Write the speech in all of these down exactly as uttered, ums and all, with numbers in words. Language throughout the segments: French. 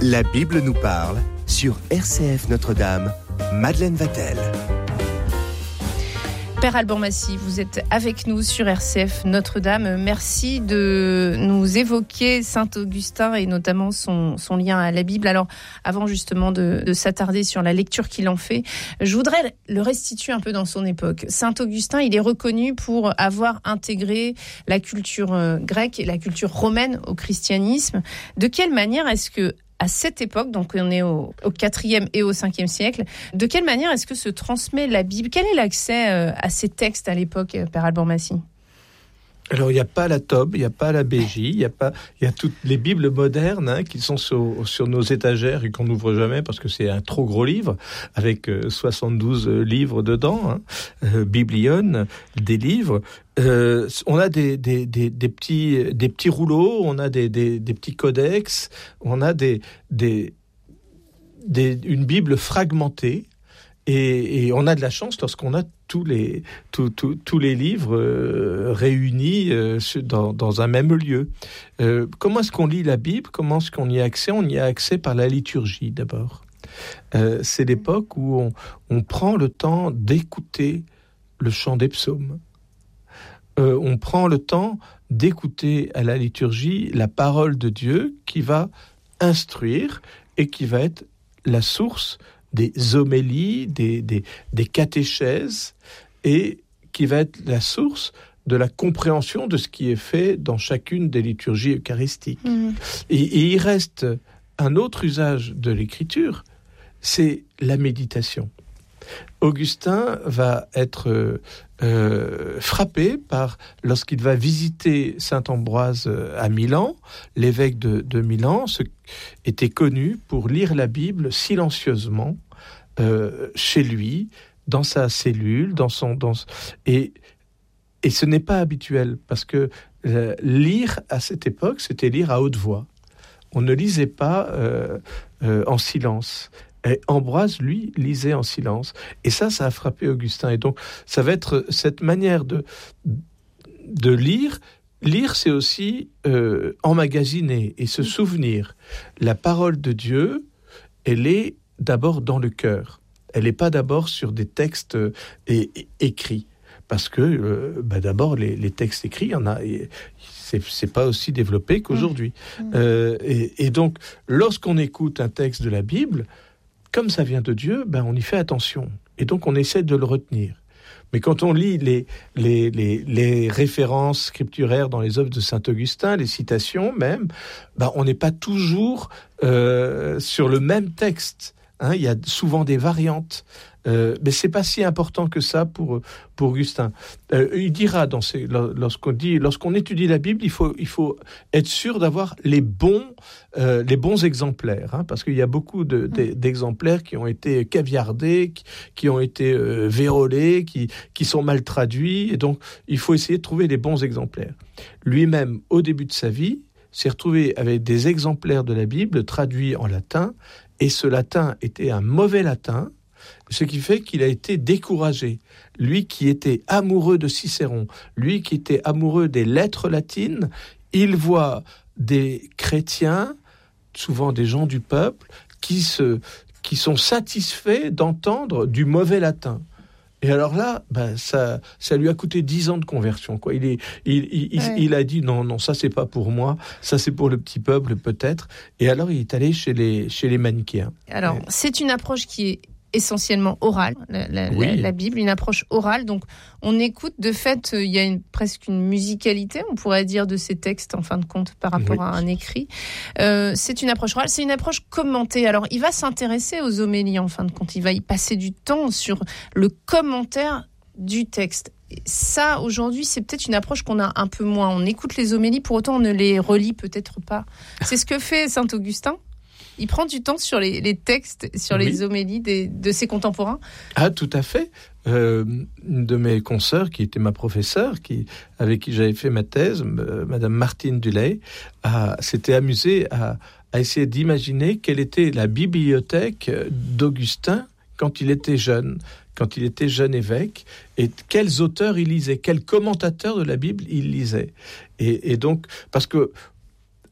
La Bible nous parle sur R C F Notre-Dame. Madeleine Vatel. Père Alban Massy, vous êtes avec nous sur R C F Notre-Dame. Merci de nous évoquer Saint-Augustin et notamment son, son lien à la Bible. Alors, avant justement de, de s'attarder sur la lecture qu'il en fait, je voudrais le restituer un peu dans son époque. Saint-Augustin, il est reconnu pour avoir intégré la culture grecque et la culture romaine au christianisme. De quelle manière est-ce que à cette époque, donc on est au, au quatrième et au cinquième siècle, de quelle manière est-ce que se transmet la Bible ? Quel est l'accès euh, à ces textes à l'époque, Père Alban Massy ? Alors, il n'y a pas la Tob, il n'y a pas la B J, il y a pas, il y a toutes les Bibles modernes hein, qui sont sur, sur nos étagères et qu'on n'ouvre jamais parce que c'est un trop gros livre, avec euh, soixante-douze livres dedans, hein, euh, biblion, des livres. Euh, on a des, des, des, des, petits, des petits rouleaux, on a des, des, des petits codex, on a des, des, des, une Bible fragmentée. Et, et on a de la chance lorsqu'on a tous les, tous, tous, tous les livres euh, réunis euh, dans, dans un même lieu. Euh, comment est-ce qu'on lit la Bible ? Comment est-ce qu'on y a accès ? On y a accès par la liturgie d'abord. Euh, c'est l'époque où on, on prend le temps d'écouter le chant des psaumes. Euh, on prend le temps d'écouter à la liturgie la parole de Dieu qui va instruire et qui va être la source des homélies, des, des, des catéchèses, et qui va être la source de la compréhension de ce qui est fait dans chacune des liturgies eucharistiques. Mmh. Et, et il reste un autre usage de l'écriture, c'est la méditation. Augustin va être euh, frappé par, lorsqu'il va visiter saint Ambroise à Milan, l'évêque de, de Milan ce, était connu pour lire la Bible silencieusement euh, chez lui, dans sa cellule, dans son, dans, et, et ce n'est pas habituel, parce que euh, lire à cette époque, c'était lire à haute voix. On ne lisait pas euh, euh, en silence. Et Ambroise, lui, lisait en silence. Et ça, ça a frappé Augustin. Et donc, ça va être cette manière de, de lire. Lire, c'est aussi euh, emmagasiner et se souvenir. La parole de Dieu, elle est d'abord dans le cœur. Elle n'est pas d'abord sur des textes euh, é- é- écrits. Parce que, euh, bah d'abord, les, les textes écrits, il y en a... Et, c'est, c'est pas aussi développé qu'aujourd'hui. Mmh. Euh, et, et donc, lorsqu'on écoute un texte de la Bible... Comme ça vient de Dieu, ben on y fait attention. Et donc, on essaie de le retenir. Mais quand on lit les, les, les, les références scripturaires dans les œuvres de Saint-Augustin, les citations même, ben on n'est pas toujours euh, sur le même texte. Hein, il y a souvent des variantes. Euh, mais c'est pas si important que ça pour pour Augustin. Euh, il dira dans ses, lorsqu'on dit lorsqu'on étudie la Bible, il faut il faut être sûr d'avoir les bons euh, les bons exemplaires, hein, parce qu'il y a beaucoup de, de, d'exemplaires qui ont été caviardés, qui, qui ont été euh, vérolés, qui qui sont mal traduits, et donc il faut essayer de trouver les bons exemplaires. Lui-même, au début de sa vie, s'est retrouvé avec des exemplaires de la Bible traduits en latin, et ce latin était un mauvais latin. Ce qui fait qu'il a été découragé. Lui qui était amoureux de Cicéron, lui qui était amoureux des lettres latines, il voit des chrétiens, souvent des gens du peuple, qui, se, qui sont satisfaits d'entendre du mauvais latin. Et alors là, ben ça, ça lui a coûté dix ans de conversion, quoi. Il, est, il, il, ouais. il, il a dit non, non, ça c'est pas pour moi, ça c'est pour le petit peuple peut-être. Et alors il est allé chez les, chez les manichéens. Alors, ouais. C'est une approche qui est essentiellement orale, la, la, oui. la, la Bible, une approche orale. Donc, on écoute. De fait, il y a une, presque une musicalité, on pourrait dire, de ces textes, en fin de compte, par rapport oui. à un écrit. Euh, c'est une approche orale, c'est une approche commentée. Alors, il va s'intéresser aux homélies, en fin de compte. Il va y passer du temps sur le commentaire du texte. Ça, aujourd'hui, c'est peut-être une approche qu'on a un peu moins. On écoute les homélies, pour autant, on ne les relit peut-être pas. C'est ce que fait Saint-Augustin. Il prend du temps sur les, les textes, sur oui. les homélies des, de ses contemporains. Ah, tout à fait. Euh, une de mes consoeurs, qui était ma professeure, qui, avec qui j'avais fait ma thèse, euh, Madame Martine Duley, a, s'était amusée à, à essayer d'imaginer quelle était la bibliothèque d'Augustin quand il était jeune, quand il était jeune évêque, et quels auteurs il lisait, quels commentateurs de la Bible il lisait. Et, et donc, parce que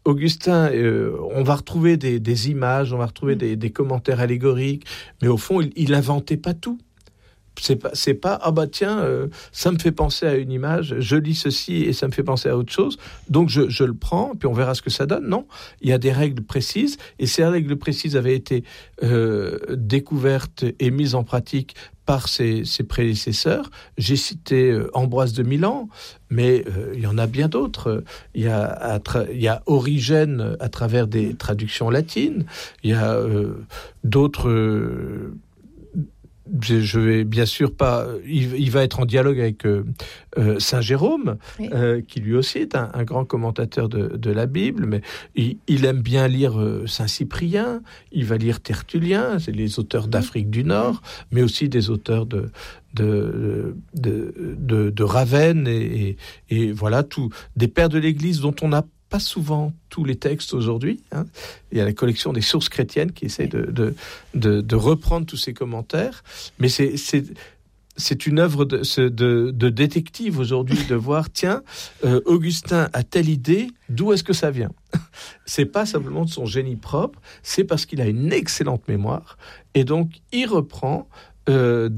Augustin, euh, on va retrouver des, des images, on va retrouver des, des commentaires allégoriques, mais au fond, il n'inventait pas tout. C'est pas, c'est pas ah bah tiens, euh, ça me fait penser à une image, je lis ceci et ça me fait penser à autre chose, donc je, je le prends, puis on verra ce que ça donne. Non, il y a des règles précises, et ces règles précises avaient été euh, découvertes et mises en pratique par ses, ses prédécesseurs. J'ai cité euh, Ambroise de Milan, mais euh, il y en a bien d'autres. Il y a, à tra- il y a Origène à travers des traductions latines, il y a euh, d'autres... Euh, Je vais bien sûr pas. Il, il va être en dialogue avec euh, euh, Saint Jérôme, oui. euh, qui lui aussi est un, un grand commentateur de, de la Bible, mais il, il aime bien lire euh, Saint Cyprien. Il va lire Tertullien, c'est les auteurs d'Afrique du Nord, mais aussi des auteurs de de de de, de Ravenne et, et, et voilà tout des pères de l'Église dont on n'a pas souvent tous les textes aujourd'hui. Hein. Il y a la collection des sources chrétiennes qui essaie de, de, de, de reprendre tous ces commentaires. Mais c'est, c'est, c'est une œuvre de, de, de détective aujourd'hui de voir, tiens, euh, Augustin a telle idée, d'où est-ce que ça vient ? C'est pas simplement de son génie propre, c'est parce qu'il a une excellente mémoire. Et donc, il reprend euh,